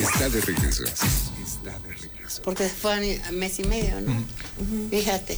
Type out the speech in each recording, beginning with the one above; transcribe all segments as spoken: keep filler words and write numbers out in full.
Está de regreso. Está de regreso. Porque fue a mes y medio, ¿no? Uh-huh. Fíjate.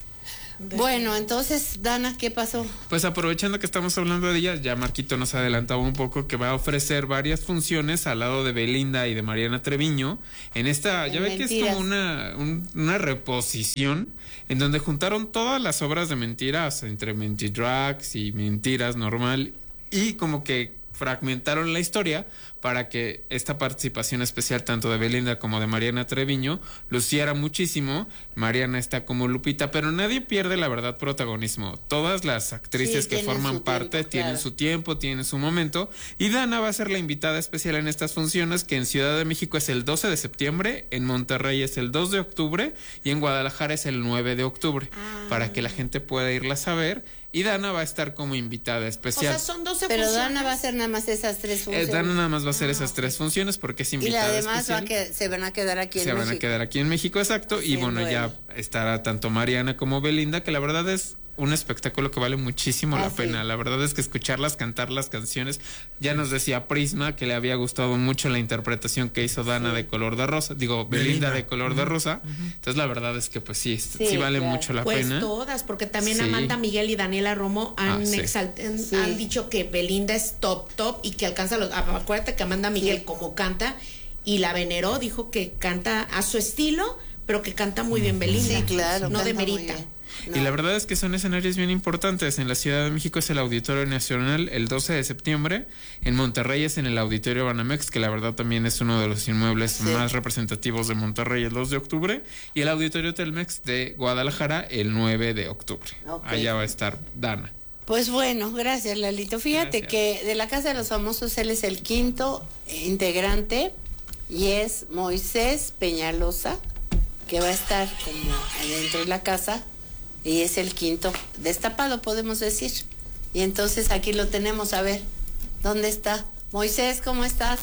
Bueno, entonces, Dana, ¿qué pasó? Pues aprovechando que estamos hablando de ella, ya Marquito nos adelantaba un poco que va a ofrecer varias funciones al lado de Belinda y de Mariana Treviño. En esta, ya ve que es como una, un, una reposición en donde juntaron todas las obras de mentiras, entre Mentidrags y Mentiras normal, y como que fragmentaron la historia para que esta participación especial tanto de Belinda como de Mariana Treviño luciera muchísimo. Mariana está como Lupita, pero nadie pierde la verdad protagonismo. Todas las actrices sí, que forman parte tiempo, tienen claro. su tiempo, tienen su momento, y Dana va a ser la invitada especial en estas funciones, que en Ciudad de México es el doce de septiembre, en Monterrey es el dos de octubre y en Guadalajara es el nueve de octubre, ah. para que la gente pueda irlas a ver. Y Dana va a estar como invitada especial. O sea, son doce Pero funciones. Dana va a hacer nada más esas tres funciones. Eh, Dana nada más va a hacer ah, esas tres funciones porque es invitada especial. Y además especial. Va a que, se van a quedar aquí en se México. Se van a quedar aquí en México, exacto. Sí, y bueno, bueno, ya estará tanto Mariana como Belinda, que la verdad es un espectáculo que vale muchísimo ah, la sí. pena. La verdad es que escucharlas cantar las canciones, ya nos decía Prisma que le había gustado mucho la interpretación que hizo Dana sí. de Color de Rosa, digo, Belinda, Belinda de Color uh-huh. de Rosa. Uh-huh. Entonces la verdad es que pues sí, sí, sí vale claro. mucho la pues pena. Pues todas, porque también sí. Amanda Miguel y Daniela Romo han, ah, sí. exalt- sí. han dicho que Belinda es top, top y que alcanza los... Acuérdate que Amanda Miguel sí. como canta, y la veneró, dijo que canta a su estilo, pero que canta muy bien Belinda. Sí, claro. No demerita. No. Y la verdad es que son escenarios bien importantes. En la Ciudad de México es el Auditorio Nacional el doce de septiembre. En Monterrey es en el Auditorio Banamex, que la verdad también es uno de los inmuebles sí. más representativos de Monterrey, el dos de octubre. Y el Auditorio Telmex de Guadalajara el nueve de octubre. Okay. Allá va a estar Dana. Pues bueno, gracias, Lalito. Fíjate gracias. que de la Casa de los Famosos él es el quinto integrante y es Moisés Peñalosa, que va a estar como adentro de la casa. Y es el quinto destapado, podemos decir. Y entonces aquí lo tenemos, a ver, ¿dónde está? Moisés, ¿cómo estás?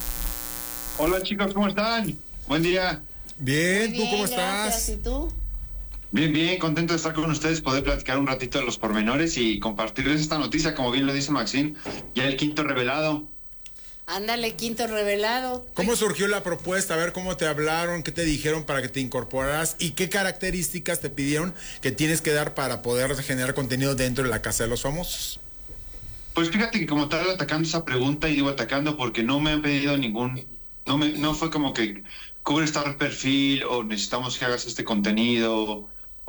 Hola chicos, ¿cómo están? Buen día. Bien, bien ¿tú cómo gracias. estás? ¿Y tú? Bien, bien, contento de estar con ustedes, poder platicar un ratito de los pormenores y compartirles esta noticia, como bien lo dice Maxine, ya el quinto revelado. Ándale, quinto revelado. ¿Cómo surgió la propuesta? A ver, ¿cómo te hablaron? ¿Qué te dijeron para que te incorporaras? ¿Y qué características te pidieron que tienes que dar para poder generar contenido dentro de la Casa de los Famosos? Pues fíjate que como tal, atacando esa pregunta, y digo atacando porque no me han pedido ningún... No me no fue como que cubre este perfil o necesitamos que hagas este contenido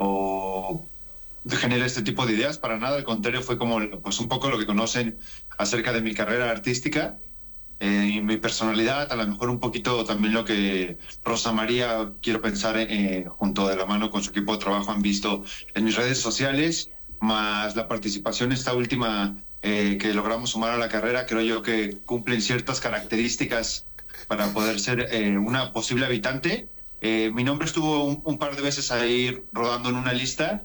o genere este tipo de ideas. Para nada, al contrario, fue como pues un poco lo que conocen acerca de mi carrera artística. Eh, y mi personalidad, a lo mejor un poquito también lo que Rosa María, quiero pensar, eh, junto de la mano con su equipo de trabajo, han visto en mis redes sociales, más la participación esta última eh, que logramos sumar a la carrera, creo yo que cumplen ciertas características para poder ser eh, una posible habitante. Eh, mi nombre estuvo un, un par de veces ahí rodando en una lista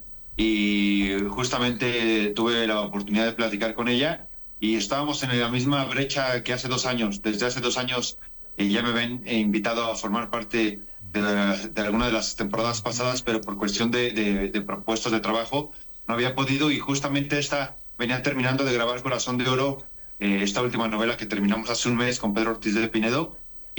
y justamente tuve la oportunidad de platicar con ella. Y estábamos en la misma brecha que hace dos años. Desde hace dos años eh, ya me ven eh, invitado a formar parte de, la, de alguna de las temporadas pasadas, pero por cuestión de, de, de propuestos de trabajo no había podido. Y justamente esta venía terminando de grabar Corazón de Oro, eh, esta última novela que terminamos hace un mes con Pedro Ortiz de Pinedo.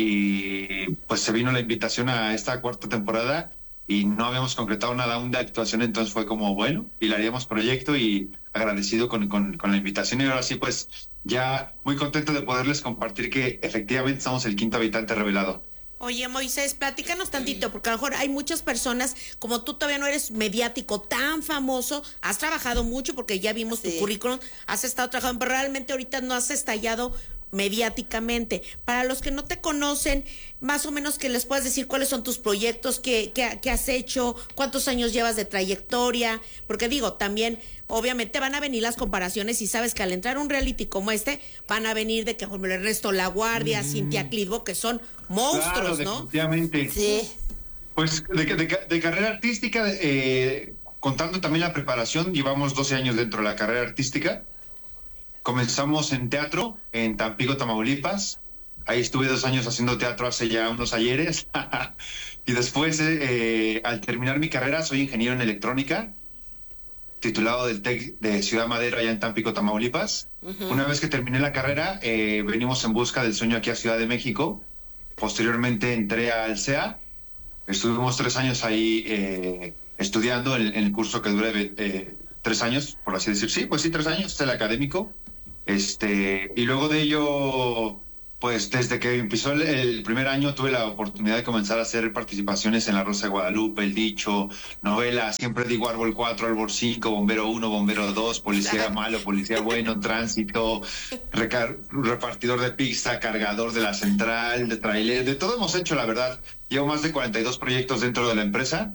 Y pues se vino la invitación a esta cuarta temporada y no habíamos concretado nada aún de actuación, entonces fue como, bueno, y le haríamos proyecto y agradecido con, con, con la invitación. Y ahora sí, pues ya muy contento de poderles compartir que efectivamente somos el quinto habitante revelado. Oye, Moisés, platícanos tantito, porque a lo mejor hay muchas personas, como tú todavía no eres mediático tan famoso, has trabajado mucho, porque ya vimos sí. tu currículum, has estado trabajando, pero realmente ahorita no has estallado mediáticamente. Para los que no te conocen, más o menos que les puedas decir cuáles son tus proyectos, qué, qué, qué has hecho, cuántos años llevas de trayectoria, porque digo, también obviamente van a venir las comparaciones y sabes que al entrar a un reality como este, van a venir de que por Ernesto La Guardia, mm. Cintia Clitbo, que son monstruos, claro, ¿no? Definitivamente. Sí. Pues de, de, de carrera artística, eh, contando también la preparación, llevamos doce años dentro de la carrera artística. Comenzamos en teatro en Tampico, Tamaulipas. Ahí estuve dos años haciendo teatro hace ya unos ayeres. Y después, eh, al terminar mi carrera, soy ingeniero en electrónica, titulado del TEC de Ciudad Madero, allá en Tampico, Tamaulipas. Uh-huh. Una vez que terminé la carrera, eh, venimos en busca del sueño aquí a Ciudad de México. posteriormente entré al C E A, estuvimos tres años ahí eh, estudiando en, en el curso que dura eh, tres años, por así decir, sí, pues sí, tres años, el académico, este, y luego de ello, pues desde que empezó el, el primer año tuve la oportunidad de comenzar a hacer participaciones en La Rosa de Guadalupe, El Dicho, novelas, siempre digo Árbol cuatro, Árbol cinco, Bombero uno, Bombero dos, Policía malo, Policía bueno, Tránsito, recar- repartidor de pizza, cargador de la central, de trailer, de todo hemos hecho, la verdad. Llevo más de cuarenta y dos proyectos dentro de la empresa.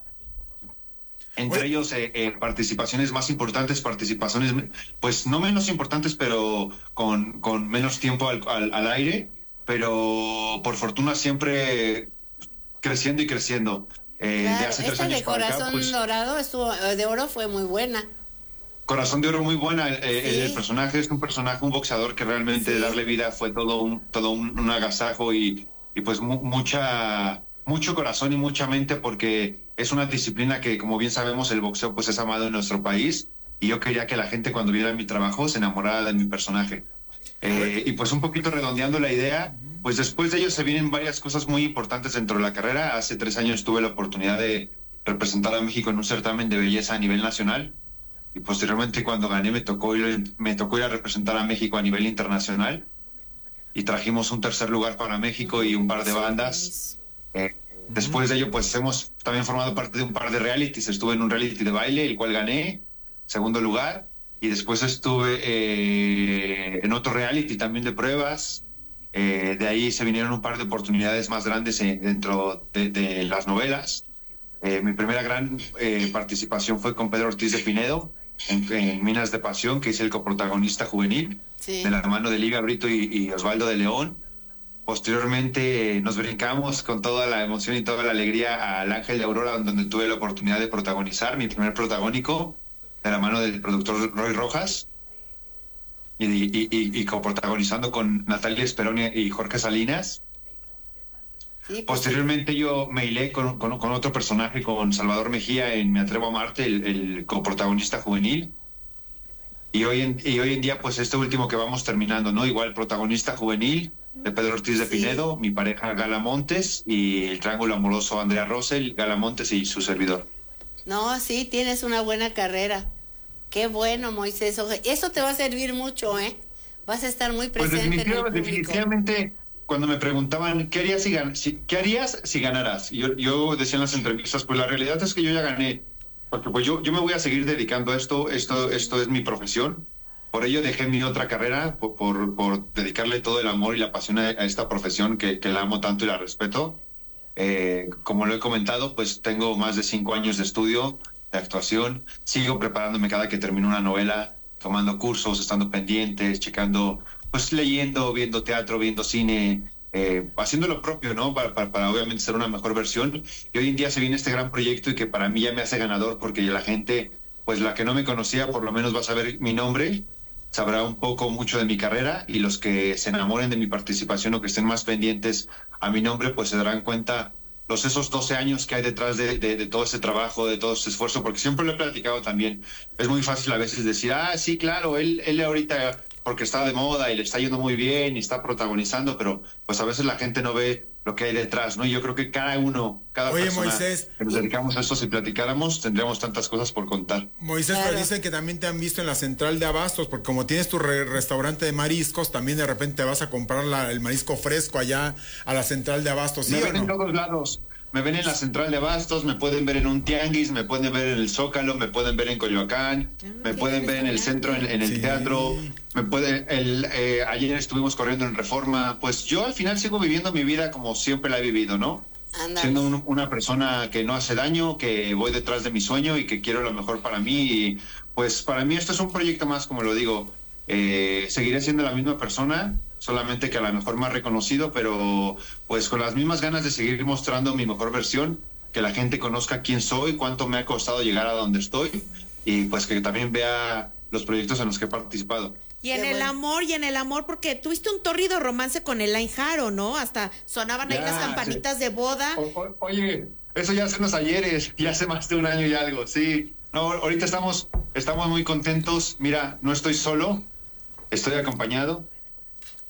Entre Oye. ellos eh, eh, participaciones más importantes, participaciones pues no menos importantes, pero con, con menos tiempo al, al, al aire, pero por fortuna siempre creciendo y creciendo. Eh, claro, de hace tres esta años de Corazón acá, pues, Dorado, estuvo, de Oro fue muy buena. Corazón de Oro muy buena, eh, sí. El personaje es un personaje, un boxeador que realmente sí. darle vida fue todo un, todo un, un agasajo y, y pues mu mucha, mucho corazón y mucha mente, porque es una disciplina que, como bien sabemos, el boxeo pues es amado en nuestro país, y yo quería que la gente cuando viera mi trabajo se enamorara de mi personaje. Eh, y pues un poquito redondeando la idea, pues después de ello se vienen varias cosas muy importantes dentro de la carrera. Hace tres años tuve la oportunidad de representar a México en un certamen de belleza a nivel nacional, y posteriormente cuando gané me tocó ir, me tocó ir a representar a México a nivel internacional, y trajimos un tercer lugar para México y un par de bandas. Eh, Después de ello, pues hemos también formado parte de un par de realities. Estuve en un reality de baile, el cual gané, segundo lugar. Y después estuve eh, en otro reality también de pruebas. Eh, de ahí se vinieron un par de oportunidades más grandes eh, dentro de, de las novelas. Eh, mi primera gran eh, participación fue con Pedro Ortiz de Pinedo, en, en Minas de Pasión, que es el coprotagonista juvenil, sí. de la mano de Liga Brito y, y Osvaldo de León. Posteriormente eh, nos brincamos con toda la emoción y toda la alegría al Ángel de Aurora, donde tuve la oportunidad de protagonizar mi primer protagónico, de la mano del productor Roy Rojas, y, y, y, y coprotagonizando con Natalia Esperoni y Jorge Salinas. Sí, pues, posteriormente yo me hilé con, con, con otro personaje, con Salvador Mejía en Me Atrevo a Amarte, el, el coprotagonista juvenil. Y hoy, en, y hoy en día, pues este último que vamos terminando, ¿no? Igual protagonista juvenil, de Pedro Ortiz de sí. Pinedo, mi pareja Gala Montes, y el triángulo amoroso Andrea Rosell, Gala Montes y su servidor. No, sí, tienes una buena carrera. Qué bueno, Moisés. Eso te va a servir mucho, ¿eh? Vas a estar muy presente. Pues definitivamente, en el definitivamente, cuando me preguntaban, ¿qué harías si, gan si, ¿qué harías si ganaras? Y yo, yo decía en las entrevistas, pues la realidad es que yo ya gané, porque pues yo, yo me voy a seguir dedicando a esto, esto, esto es mi profesión. Por ello dejé mi otra carrera, por, por, por dedicarle todo el amor y la pasión a, a esta profesión que, que la amo tanto y la respeto. Eh, como lo he comentado, pues tengo más de cinco años de estudio, de actuación. Sigo preparándome cada que termino una novela, tomando cursos, estando pendientes, checando, pues leyendo, viendo teatro, viendo cine, eh, haciendo lo propio, ¿no? Para, para, para obviamente ser una mejor versión. Y hoy en día se viene este gran proyecto y que para mí ya me hace ganador, porque la gente, pues la que no me conocía, por lo menos va a saber mi nombre, sabrá un poco mucho de mi carrera, y los que se enamoren de mi participación o que estén más pendientes a mi nombre, pues se darán cuenta los esos doce años que hay detrás de, de, de todo ese trabajo, de todo ese esfuerzo, porque siempre lo he platicado también. Es muy fácil a veces decir, ah, sí, claro, él, él ahorita porque está de moda y le está yendo muy bien y está protagonizando, pero pues a veces la gente no ve lo que hay detrás, ¿no? Yo creo que cada uno, cada Oye, persona Moisés, que nos dedicamos a esto, si platicáramos, tendríamos tantas cosas por contar. Moisés, claro. Pero dicen que también te han visto en la central de abastos, porque como tienes tu re restaurante de mariscos, también de repente te vas a comprar la, el marisco fresco allá a la central de abastos, ¿sí Me o ven no? en todos lados. Me ven en la central de abastos, me pueden ver en un tianguis, me pueden ver en el Zócalo, me pueden ver en Coyoacán, me pueden ver en el centro, en, en el sí. teatro, me puede, el, eh, ayer estuvimos corriendo en Reforma. Pues yo al final sigo viviendo mi vida como siempre la he vivido, ¿no? Andale. Siendo un, una persona que no hace daño, que voy detrás de mi sueño y que quiero lo mejor para mí. Y pues para mí esto es un proyecto más, como lo digo, eh, seguiré siendo la misma persona, solamente que a lo mejor más reconocido, pero pues con las mismas ganas de seguir mostrando mi mejor versión, que la gente conozca quién soy, cuánto me ha costado llegar a donde estoy, y pues que también vea los proyectos en los que he participado. Y en Qué el bueno. amor, y en el amor, porque tuviste un tórrido romance con Elaine Haro, ¿no? Hasta sonaban ya, ahí las campanitas sí. de boda. O, o, oye, eso ya hace unos ayeres, ya hace más de un año y algo, sí. No, ahorita estamos, estamos muy contentos. Mira, no estoy solo, estoy acompañado.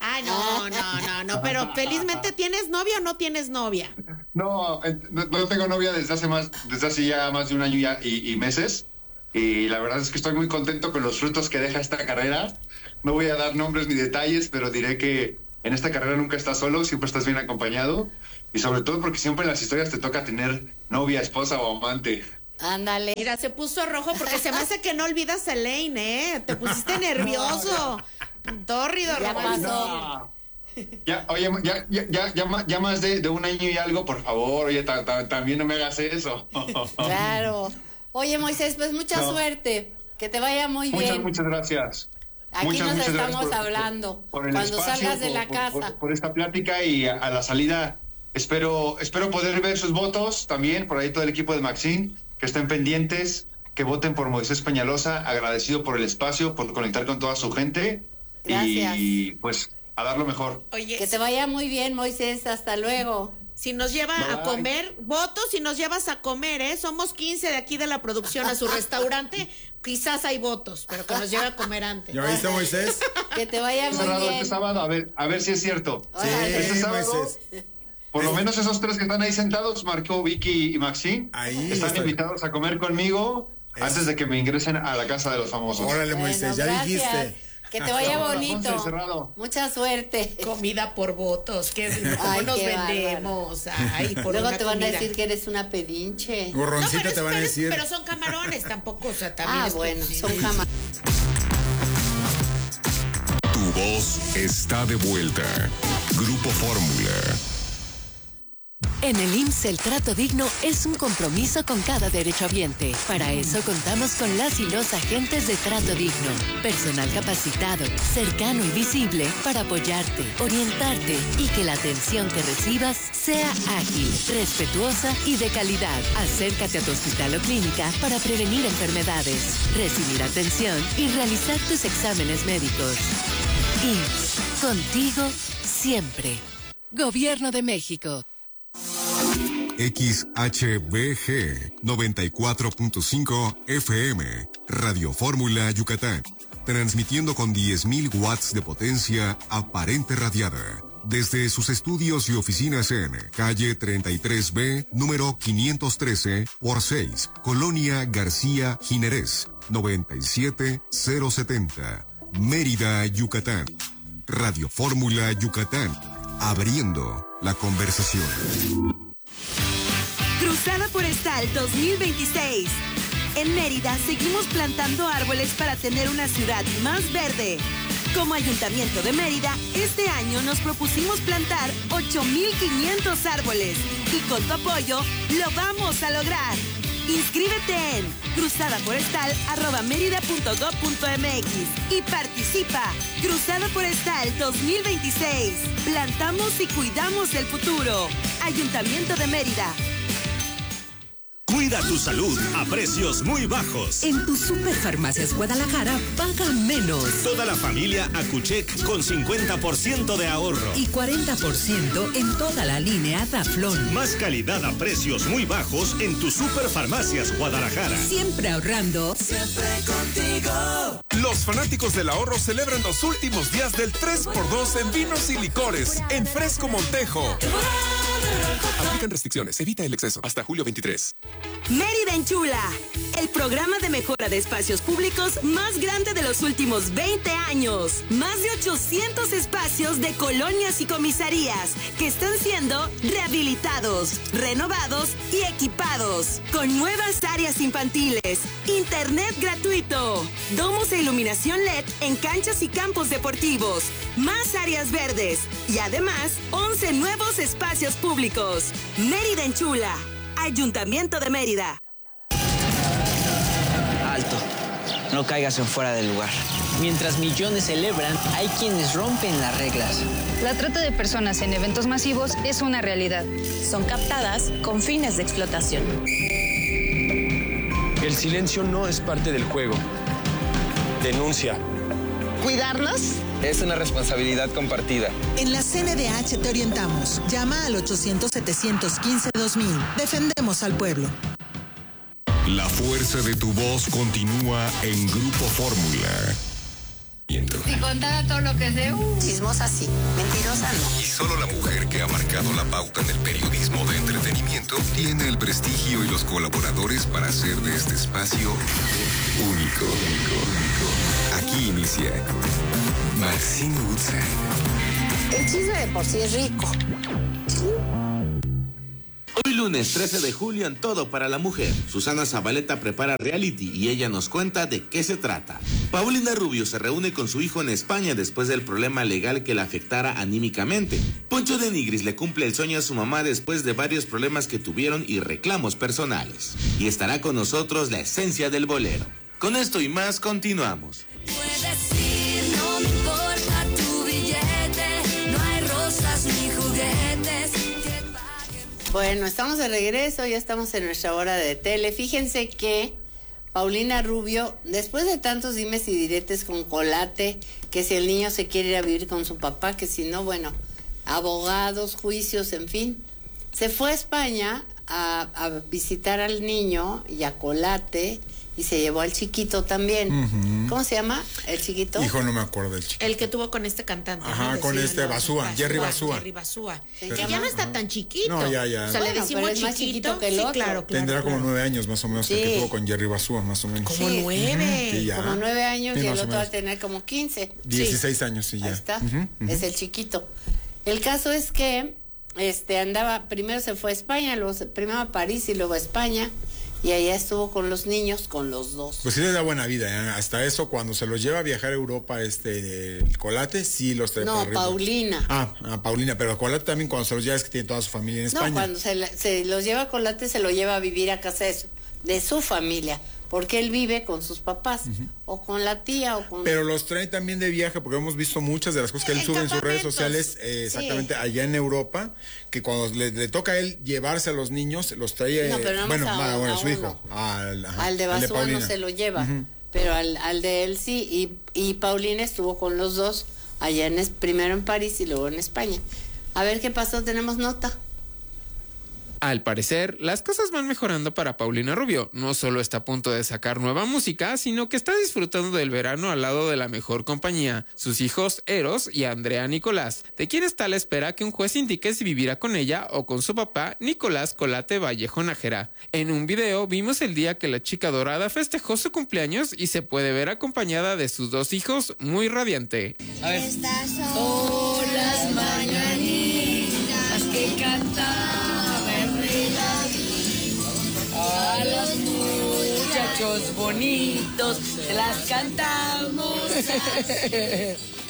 Ay, no, no, no, no, pero felizmente ¿tienes novia o no tienes novia? No, no, no tengo novia desde hace más, desde hace ya más de un año ya y, y meses. Y la verdad es que estoy muy contento con los frutos que deja esta carrera. No voy a dar nombres ni detalles, pero diré que en esta carrera nunca estás solo, siempre estás bien acompañado. Y sobre todo porque siempre en las historias te toca tener novia, esposa o amante. Ándale. Mira, se puso rojo porque se me hace que no olvidas a Elaine, ¿eh? Te pusiste nervioso. Tórrido, Ya Roberto. pasó. Ya, oye, ya, ya, ya, ya, ya más de, de un año y algo, por favor, oye, ta, ta, también no me hagas eso. Claro. Oye, Moisés, pues mucha No. suerte. Que te vaya muy bien. Muchas, muchas gracias. Aquí muchas, nos muchas estamos gracias por- hablando. por- por el Cuando espacio, salgas de por- la por- casa. Por, por esta plática y a, a la salida espero, espero poder ver sus votos también, por ahí todo el equipo de Maxine, que estén pendientes, que voten por Moisés Peñalosa, agradecido por el espacio, por conectar con toda su gente. Gracias. Y pues a dar lo mejor. Oye, Que te vaya muy bien, Moisés. Hasta luego. si nos lleva Bye, a bye. comer, votos si nos llevas a comer, ¿eh? Somos quince de aquí de la producción a su restaurante. Quizás hay votos, pero que nos lleve a comer antes. ¿Ya viste, Moisés? Que te vaya muy Cerrado este bien. sábado, a ver, a ver si es cierto. Órale. Este Sí, sábado, Moisés. por lo menos esos tres que están ahí sentados, Marco, Vicky y Maxine, Ahí están estoy. invitados a comer conmigo Es- antes de que me ingresen a la casa de los famosos. Órale, Bueno, Moisés, ya gracias. dijiste. Que te vaya Vamos, bonito. Alfonso, cerrado. Mucha suerte. Comida por votos, que cómo Ay, nos qué vendemos. Ay, por Luego una te van a comida. decir que eres una pedinche. No, Gorroncita pero, te van a pero- decir. pero son camarones tampoco, o sea, también Ah, es bueno, posible. son jamás. Tu voz está de vuelta. Grupo Fórmula. En el I M S S el trato digno es un compromiso con cada derechohabiente. Para eso contamos con las y los agentes de trato digno. Personal capacitado, cercano y visible para apoyarte, orientarte y que la atención que recibas sea ágil, respetuosa y de calidad. Acércate a tu hospital o clínica para prevenir enfermedades, recibir atención y realizar tus exámenes médicos. I M S S, contigo siempre. Gobierno de México. X H B G noventa y cuatro punto cinco F M, Radio Fórmula Yucatán, transmitiendo con diez mil watts de potencia aparente radiada, desde sus estudios y oficinas en calle treinta y tres B, número quinientos trece por seis, Colonia García Jiménez, noventa y siete mil setenta, Mérida, Yucatán. Radio Fórmula Yucatán, abriendo la conversación. Cruzada Forestal dos mil veintiséis. En Mérida seguimos plantando árboles para tener una ciudad más verde. Como Ayuntamiento de Mérida, este año nos propusimos plantar ocho mil quinientos árboles y con tu apoyo lo vamos a lograr. Inscríbete en cruzadaforestal arroba mérida punto gob punto mx y participa. Cruzada Forestal dos mil veintiséis. Plantamos y cuidamos el futuro. Ayuntamiento de Mérida. Cuida tu salud a precios muy bajos. En tu Superfarmacias Guadalajara paga menos. Toda la familia Acuchec con cincuenta por ciento de ahorro. Y cuarenta por ciento en toda la línea Daflón. Más calidad a precios muy bajos en tu Superfarmacias Guadalajara. Siempre ahorrando. Siempre contigo. Los fanáticos del ahorro celebran los últimos días del tres por dos en vinos y licores en Fresco Montejo. Aplican restricciones, evita el exceso. Hasta julio veintitrés. Mérida Enchula, el programa de mejora de espacios públicos más grande de los últimos veinte años. Más de ochocientos espacios de colonias y comisarías que están siendo rehabilitados, renovados y equipados. Con nuevas áreas infantiles, internet gratuito, domos e iluminación L E D en canchas y campos deportivos, más áreas verdes y además once nuevos espacios públicos. Mérida Enchula. Ayuntamiento de Mérida. Alto, no caigas en fuera del lugar. Mientras millones celebran, hay quienes rompen las reglas. La trata de personas en eventos masivos es una realidad. Son captadas con fines de explotación. El silencio no es parte del juego. Denuncia. ¿Cuidarnos? Es una responsabilidad compartida. En la C N D H te orientamos. Llama al ochocientos, setecientos quince, dos mil. Defendemos al pueblo. La fuerza de tu voz continúa en Grupo Fórmula. Si contara todo lo que sé, uh. Chismosa sí, mentirosa no. Y solo la mujer que ha marcado la pauta en el periodismo de entretenimiento tiene el prestigio y los colaboradores para hacer de este espacio único. Aquí inicia Maxine Woodside. El chisme de por sí es rico. Hoy lunes trece de julio en Todo para la Mujer, Susana Zabaleta prepara reality y ella nos cuenta de qué se trata. Paulina Rubio se reúne con su hijo en España después del problema legal que la afectara anímicamente. Poncho de Nigris le cumple el sueño a su mamá después de varios problemas que tuvieron y reclamos personales. Y estará con nosotros la esencia del bolero. Con esto y más continuamos. Puedes ir, no me importa tu billete, no hay rosas ni juguetes. Bueno, estamos de regreso, ya estamos en nuestra hora de tele. Fíjense que Paulina Rubio, después de tantos dimes y diretes con Colate, que si el niño se quiere ir a vivir con su papá, que si no, bueno, abogados, juicios, en fin, se fue a España a, a visitar al niño y a Colate, y se llevó al chiquito también. Uh-huh. ¿Cómo se llama el chiquito? Hijo, no me acuerdo del chiquito. El que tuvo con este cantante. Ajá, ¿no? con sí, este no, Basúa, Basúa, Jerry Basúa. Jerry Basúa. Que Pero, ya no está ajá. tan chiquito. No, ya, ya. O sea, Bueno, le decimos pero es más chiquito, chiquito que el sí, otro. claro, claro. Tendrá claro. como nueve años más o menos, Sí. el que tuvo con Jerry Basúa, más o menos. Como Sí. nueve. Sí, ya. Como nueve años Sí, y el más o otro va a menos. tener como quince. dieciséis años, sí, ya. Ahí está, Uh-huh, uh-huh. es el chiquito. El caso es que este andaba, primero se fue a España, luego se, primero a París y luego a España, y allá estuvo con los niños, con los dos. Pues sí les da buena vida, ¿eh? Hasta eso, cuando se los lleva a viajar a Europa, este, el Colate, sí los trae No, para arriba. Paulina. Ah, ah, Paulina, pero Colate también cuando se los lleva es que tiene toda su familia en España. No, cuando se, la- se los lleva a Colate, se lo lleva a vivir a casa de su, de su familia, porque él vive con sus papás, uh-huh. o con la tía, o con... Pero los trae también de viaje, porque hemos visto muchas de las cosas que él En sube en sus redes campamentos. sociales, eh, exactamente Sí. allá en Europa, que cuando le, le toca a él llevarse a los niños, los trae, No, pero nada más bueno, a- va, bueno, a su uno. hijo, al, ajá, al de al Basúa no Paulina. se lo lleva, Ujú. pero al, al de él sí, y, y Paulina estuvo con los dos, allá en es- primero en París y luego en España. A ver qué pasó, tenemos nota. Al parecer, las cosas van mejorando para Paulina Rubio. No solo está a punto de sacar nueva música, sino que está disfrutando del verano al lado de la mejor compañía, sus hijos Eros y Andrea Nicolás, de quien está a la espera que un juez indique si vivirá con ella o con su papá, Nicolás Colate Vallejo Nájera. En un video vimos el día que la chica dorada festejó su cumpleaños y se puede ver acompañada de sus dos hijos muy radiante. A ver. Estas son las mañanitas que cantaba a los muchachos bonitos, se las cantamos.